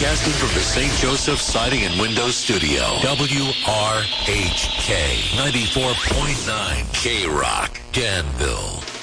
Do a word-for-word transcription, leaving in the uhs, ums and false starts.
Broadcasting from the Saint Joseph Siding and Windows Studio. W R H K ninety-four point nine K Rock, Danville.